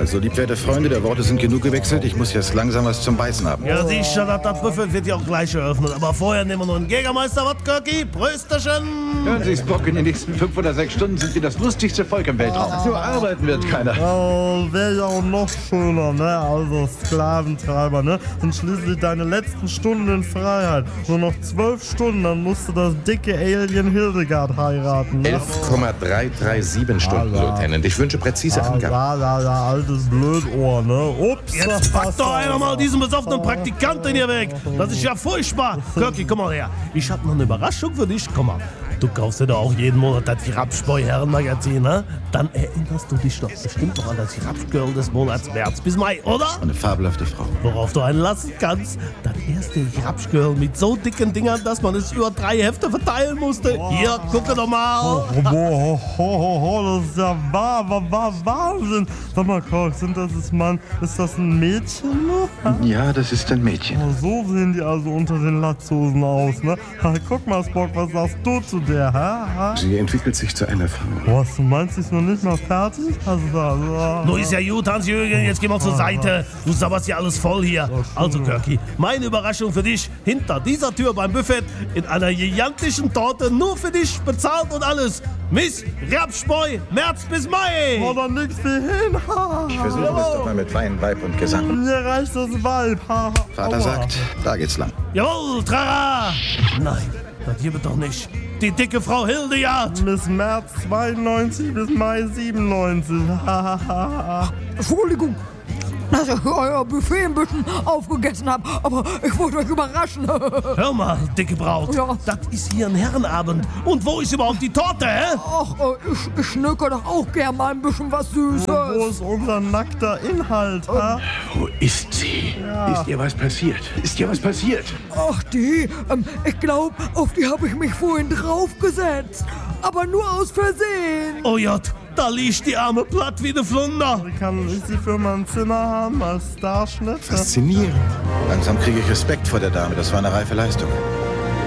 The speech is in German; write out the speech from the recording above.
Also, liebwerte Freunde, der Worte sind genug gewechselt. Ich muss jetzt langsam was zum Beißen haben. Ja, sicher, das Buffet wird ja auch gleich eröffnet. Aber vorher nehmen wir noch einen Jägermeister, was, Kirky? Prösterchen! Hören Sie, Spock, in den nächsten 5 oder 6 Stunden sind wir das lustigste Volk im Weltraum. So arbeiten wird keiner. Oh, wäre ja auch noch schöner, ne? Also Sklaventreiber, ne? Sind schließlich deine letzten Stunden in Freiheit. Nur noch 12 Stunden, dann musst du das dicke Alien Hildegard heiraten, ne? 11,337 Stunden, Lieutenant. Ich wünsche präzise Angaben. Ja, altes Blödohr, ne? Ups. Jetzt packt doch einer mal diesen besoffenen Praktikanten hier weg. Das ist ja furchtbar. Kirky, komm mal her. Ich hab noch eine Überraschung für dich. Komm mal. Du kaufst dir doch auch jeden Monat das Rapspoi-Herrenmagazin, ne? Dann erinnerst du dich doch bestimmt noch an das Rapsgirl des Monats März bis Mai, oder? Eine fabelhafte Frau. Worauf du einlassen kannst. Das erste Rapsgirl mit so dicken Dingern, dass man es über 3 Hefte verteilen musste. Hier, gucke doch mal. Das ist ja Wahnsinn. Sag mal, Koch, ist das ein Mädchen noch? Ja, das ist ein Mädchen. Oh, so sehen die also unter den Latzhosen aus, ne? Guck mal, Spock, was sagst du zu der, ha? Sie entwickelt sich zu einer Frau. Was, du meinst, sie ist noch nicht mal fertig? Nur ist ja gut, Hans-Jürgen, jetzt geh mal zur Seite. Du sabberst ja alles voll hier. Also, Kirky, meine Überraschung für dich. Hinter dieser Tür beim Buffet in einer gigantischen Torte, nur für dich bezahlt und alles. Miss Rapspoi, März bis Mai. Oder nix wie hin. Ich versuche es doch mal mit Wein, Weib und Gesang. Mir reicht das Weib. Vater sagt, da geht's lang. Jawohl, Trara. Nein, das hier wird doch nicht. Die dicke Frau Hildegard. Bis März 92 bis Mai 97. Entschuldigung, dass ich euer Buffet ein bisschen aufgegessen habe, aber ich wollte euch überraschen. Hör mal, dicke Braut, Ja. das ist hier ein Herrenabend. Und wo ist überhaupt die Torte, hä? Ach, ich schnöcke doch auch gern mal ein bisschen was Süßes. Wo ist unser nackter Inhalt, ha? Wo ist sie? Ist ihr was passiert? Ist ihr was passiert? Ach, ich glaube, auf die habe ich mich vorhin draufgesetzt. Aber nur aus Versehen. Oh Gott, da liegt die arme platt wie eine Flunder. Kann ich sie für mein Zimmer haben als Starschnitt? Faszinierend. Langsam kriege ich Respekt vor der Dame. Das war eine reife Leistung.